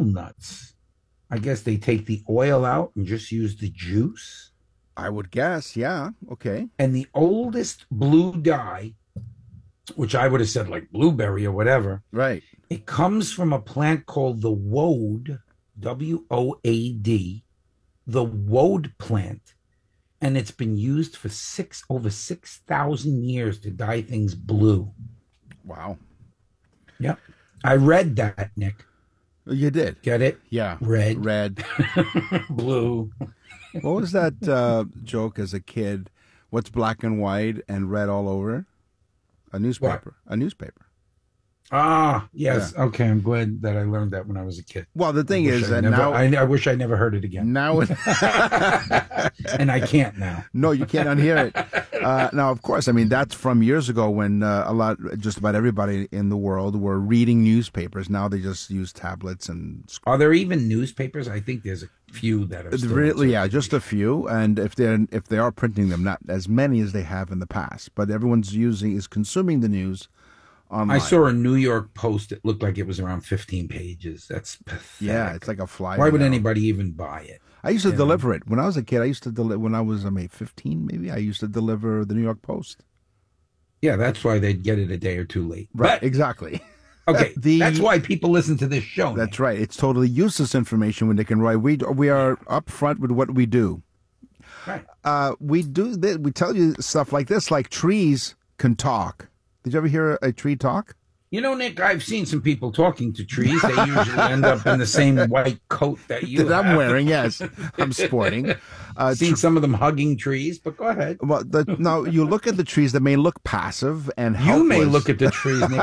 walnuts. I guess they take the oil out and just use the juice. I would guess. Yeah. Okay. And the oldest blue dye, which I would have said like blueberry or whatever, Right. it comes from a plant called the woad, WOAD, the woad plant. And it's been used for over 6,000 years to dye things blue. Wow. Yep. I read that, Nick. You did. Get it? Yeah. Red. Red. Blue. What was that joke as a kid? What's black and white and red all over? A newspaper. What? A newspaper. Ah, yes. Yeah. Okay, I'm glad that I learned that when I was a kid. Well, the thing is that now I wish I never heard it again. Now, and I can't now. No, you can't unhear it. Now, of course, I mean that's from years ago when just about everybody in the world were reading newspapers. Now they just use tablets and. Are there even newspapers? I think there's a few that are still really, yeah, just a few. And if they are printing them, not as many as they have in the past, but everyone's consuming the news. Online. I saw a New York Post. It looked like it was around 15 pages. That's pathetic. Yeah, it's like a flyer. Why would anybody even buy it? I used to deliver it when I was a kid. I used to deliver when I was 15, maybe. I used to deliver the New York Post. Yeah, that's why they'd get it a day or two late. Right, but, exactly. Okay, that's why people listen to this show. That's right. It's totally useless information when they can write. We are upfront with what we do. Right. We tell you stuff like this, like trees can talk. Did you ever hear a tree talk? You know, Nick, I've seen some people talking to trees. They usually end up in the same white coat that you that I'm wearing. Yes, I'm sporting. Seen some of them hugging trees, but go ahead. Well, now you look at the trees that may look passive and helpless. You may look at the trees, Nick.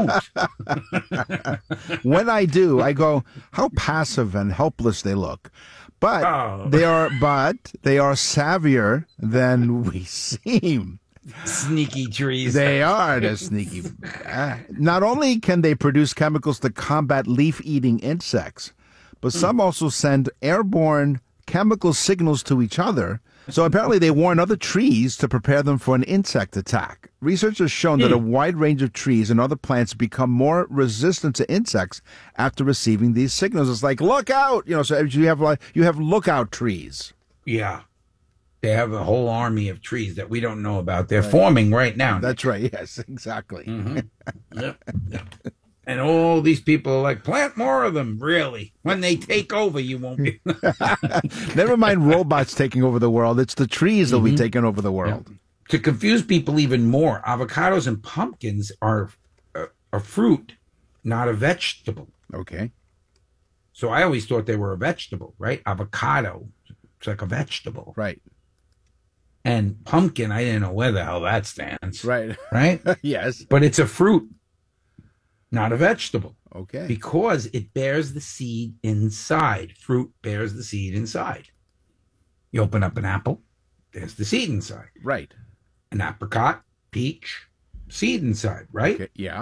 I don't. When I do, I go, how passive and helpless they look. But they are savvier than we seem. Sneaky trees. They are the sneaky. Not only can they produce chemicals to combat leaf-eating insects, but some also send airborne chemical signals to each other. So apparently they warn other trees to prepare them for an insect attack. Research has shown that a wide range of trees and other plants become more resistant to insects after receiving these signals. It's like, look out! So you have lookout trees. Yeah. They have a whole army of trees that we don't know about. They're forming right now. That's right. Yes, exactly. Mm-hmm. Yep. And all these people are like, plant more of them. Really? When they take over, you won't be. Never mind robots taking over the world. It's the trees that will be taking over the world. Yeah. To confuse people even more, avocados and pumpkins are a fruit, not a vegetable. Okay. So I always thought they were a vegetable, right? Avocado, it's like a vegetable. Right. And pumpkin, I didn't know where the hell that stands. Right. Right? Yes. But it's a fruit, not a vegetable. Okay. Because it bears the seed inside. Fruit bears the seed inside. You open up an apple, there's the seed inside. Right. An apricot, peach, seed inside, right? Okay. Yeah.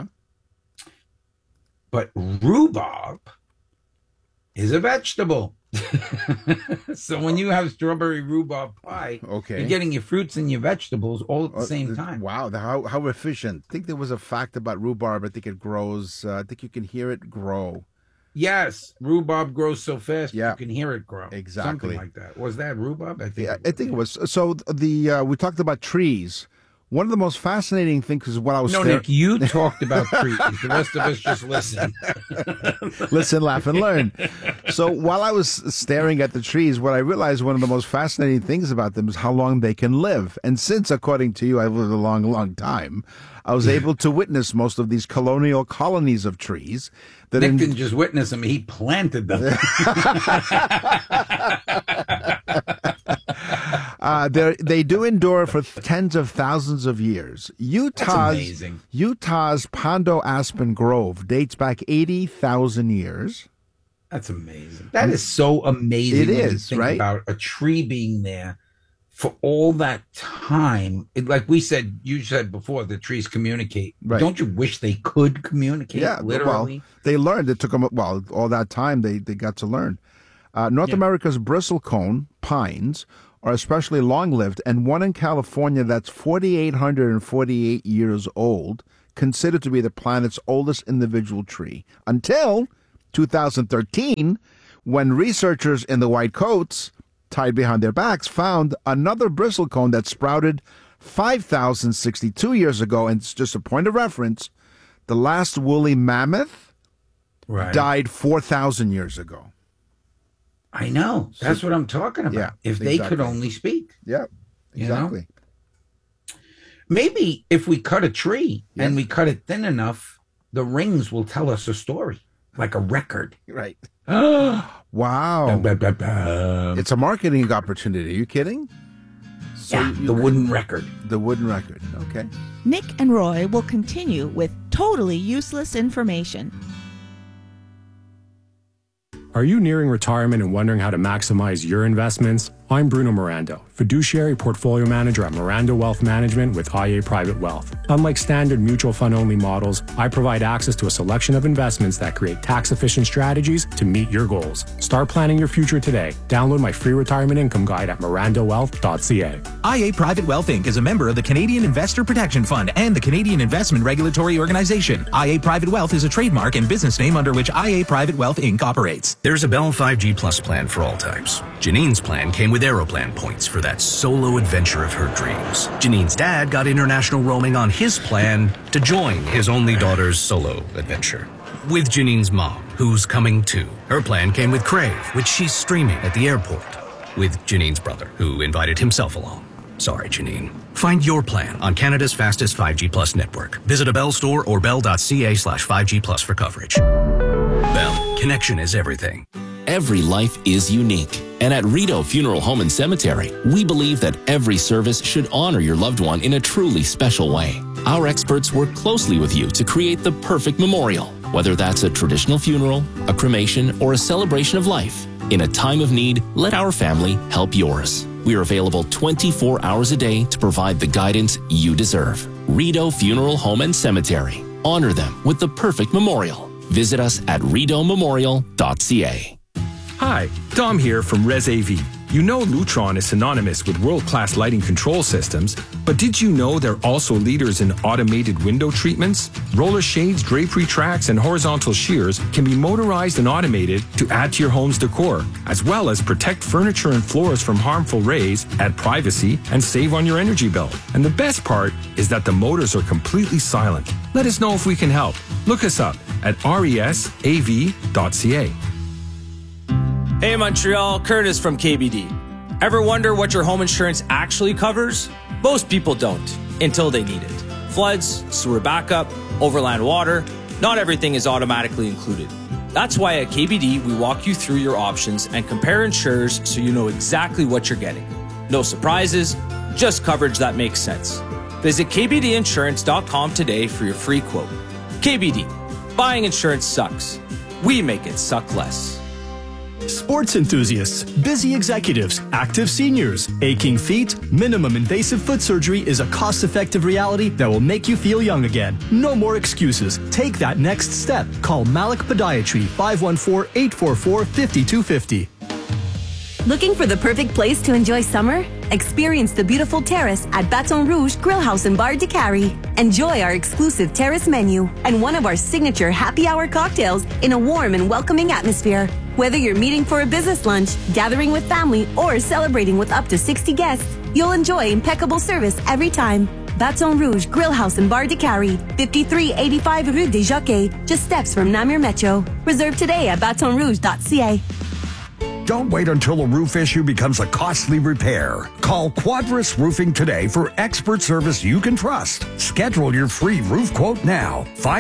But rhubarb is a vegetable. So when you have strawberry rhubarb pie, you're getting your fruits and your vegetables all at the same time. Wow, how efficient. I think there was a fact about rhubarb. I think it grows, I think you can hear it grow. Yes, rhubarb grows so fast you can hear it grow. Exactly. Something like that. Was that rhubarb? I think it was. So we talked about trees. One of the most fascinating things is when I was Nick, you talked about trees. The rest of us just listen. Listen, laugh, and learn. So while I was staring at the trees, what I realized one of the most fascinating things about them is how long they can live. And since, according to you, I've lived a long, long time, I was able to witness most of these colonial colonies of trees. Nick didn't just witness them, he planted them. They do endure for tens of thousands of years. Utah's Pondo Aspen Grove dates back 80,000 years. That's amazing. That is so amazing. It is, right? About a tree being there for all that time. Like you said before, the trees communicate. Right. Don't you wish they could communicate? Yeah, literally. Well, they learned. It took them all that time. They got to learn. North America's bristlecone pines are especially long-lived, and one in California that's 4,848 years old, considered to be the planet's oldest individual tree, until 2013, when researchers in the white coats, tied behind their backs, found another bristlecone that sprouted 5,062 years ago. And it's just a point of reference, the last woolly mammoth died 4,000 years ago. I know. That's what I'm talking about. Yeah, if they could only speak. Yeah, exactly. You know? Maybe if we cut a tree and we cut it thin enough, the rings will tell us a story, like a record. Right. Wow. It's a marketing opportunity. Are you kidding? So the wooden record. The wooden record. Okay. Nick and Roy will continue with totally useless information. Are you nearing retirement and wondering how to maximize your investments? I'm Bruno Mirando, fiduciary portfolio manager at Mirando Wealth Management with IA Private Wealth. Unlike standard mutual fund-only models, I provide access to a selection of investments that create tax-efficient strategies to meet your goals. Start planning your future today. Download my free retirement income guide at mirandowealth.ca. IA Private Wealth Inc. is a member of the Canadian Investor Protection Fund and the Canadian Investment Regulatory Organization. IA Private Wealth is a trademark and business name under which IA Private Wealth Inc. operates. There's a Bell 5G Plus plan for all types. Janine's plan came with Aeroplan points for that solo adventure of her dreams. Janine's dad got international roaming on his plan to join his only daughter's solo adventure. With Janine's mom, who's coming too. Her plan came with Crave, which she's streaming at the airport. With Janine's brother, who invited himself along. Sorry, Janine. Find your plan on Canada's fastest 5G Plus network. Visit a Bell store or bell.ca/5G Plus for coverage. Bell, connection is everything. Every life is unique. And at Rideau Funeral Home and Cemetery, we believe that every service should honor your loved one in a truly special way. Our experts work closely with you to create the perfect memorial, whether that's a traditional funeral, a cremation, or a celebration of life. In a time of need, let our family help yours. We are available 24 hours a day to provide the guidance you deserve. Rideau Funeral Home and Cemetery. Honor them with the perfect memorial. Visit us at rideaumemorial.ca. Hi, Dom here from Res AV. You know Lutron is synonymous with world-class lighting control systems, but did you know they're also leaders in automated window treatments? Roller shades, drapery tracks, and horizontal shears can be motorized and automated to add to your home's decor, as well as protect furniture and floors from harmful rays, add privacy, and save on your energy bill. And the best part is that the motors are completely silent. Let us know if we can help. Look us up at resav.ca. Hey Montreal, Curtis from KBD. Ever wonder what your home insurance actually covers? Most people don't, until they need it. Floods, sewer backup, overland water, not everything is automatically included. That's why at KBD we walk you through your options and compare insurers so you know exactly what you're getting. No surprises, just coverage that makes sense. Visit kbdinsurance.com today for your free quote. KBD, buying insurance sucks. We make it suck less. Sports enthusiasts, busy executives, active seniors, aching feet, minimum invasive foot surgery is a cost-effective reality that will make you feel young again. No more excuses. Take that next step. Call Malik Podiatry 514-844-5250. Looking for the perfect place to enjoy summer? Experience the beautiful terrace at Baton Rouge Grill House and Bar de Cary. Enjoy our exclusive terrace menu and one of our signature happy hour cocktails in a warm and welcoming atmosphere. Whether you're meeting for a business lunch, gathering with family, or celebrating with up to 60 guests, you'll enjoy impeccable service every time. Baton Rouge Grill House and Bar de Cary, 5385 Rue des Jockeys, just steps from Namur Metro. Reserve today at batonrouge.ca. Don't wait until a roof issue becomes a costly repair. Call Quadris Roofing today for expert service you can trust. Schedule your free roof quote now.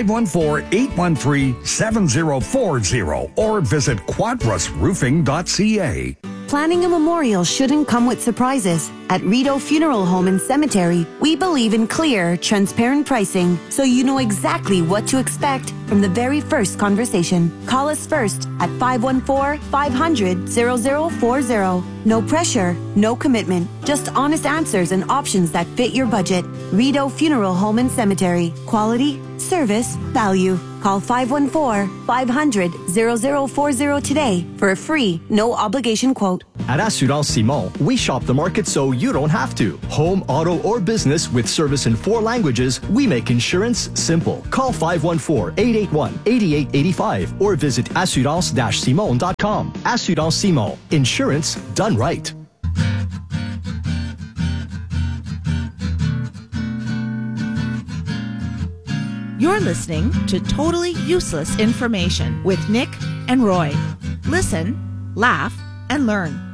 514-813-7040 or visit quadrisroofing.ca. Planning a memorial shouldn't come with surprises. At Rideau Funeral Home and Cemetery, we believe in clear, transparent pricing, so you know exactly what to expect from the very first conversation. Call us first at 514-500-0040. No pressure, no commitment, just honest answers and options that fit your budget. Rideau Funeral Home and Cemetery. Quality, service, value. Call 514-500-0040 today for a free, no-obligation quote. At Assurance Simon, we shop the market so you don't have to. Home, auto, or business with service in 4 languages, we make insurance simple. Call 514-881-8885 or visit assurance-simon.com. Assurance Simon. Insurance done right. You're listening to Totally Useless Information with Nick and Roy. Listen, laugh, and learn.